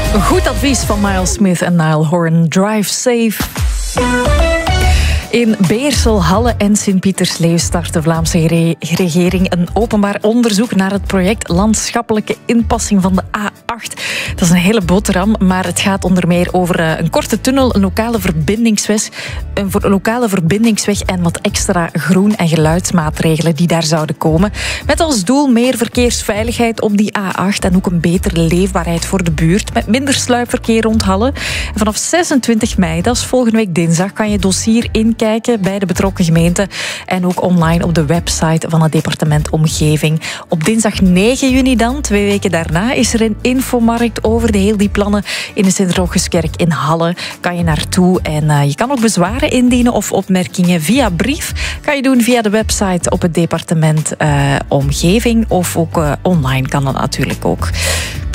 Goed advies van Miles Smith en Niall Horan. Drive safe. In Beersel, Halle en Sint-Pietersleeuw start de Vlaamse regering een openbaar onderzoek naar het project Landschappelijke Inpassing van de A8. Dat is een hele boterham, maar het gaat onder meer over een korte tunnel, een lokale verbindingsweg en wat extra groen- en geluidsmaatregelen die daar zouden komen. Met als doel meer verkeersveiligheid op die A8 en ook een betere leefbaarheid voor de buurt, met minder sluipverkeer rond Halle. En vanaf 26 mei, dat is volgende week dinsdag, kan je dossier inkijken bij de betrokken gemeente en ook online op de website van het departement Omgeving. Op dinsdag 9 juni dan, 2 weken daarna, is er een infomarkt over heel die plannen in de Sint-Rochuskerk in Halle. Kan je naartoe en je kan ook bezwaren indienen of opmerkingen via brief. Kan je doen via de website op het departement Omgeving of ook online kan dat natuurlijk ook.